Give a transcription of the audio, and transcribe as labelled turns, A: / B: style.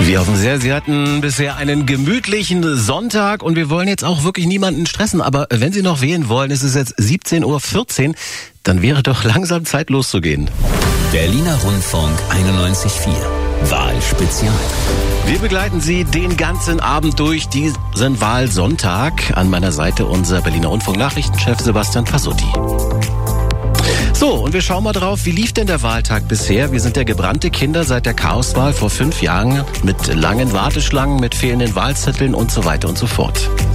A: Wir hoffen sehr, Sie hatten bisher einen gemütlichen Sonntag und wir wollen jetzt auch wirklich niemanden stressen. Aber wenn Sie noch wählen wollen, es ist jetzt 17:14 Uhr, dann wäre doch langsam Zeit loszugehen.
B: Berliner Rundfunk 91.4 Wahlspezial.
A: Wir begleiten Sie den ganzen Abend durch diesen Wahlsonntag. An meiner Seite unser Berliner Rundfunk-Nachrichtenchef Sebastian Passutti. So, und wir schauen mal drauf, wie lief denn der Wahltag bisher? Wir sind ja gebrannte Kinder seit der Chaoswahl vor 5 Jahren mit langen Warteschlangen, mit fehlenden Wahlzetteln und so weiter und so fort.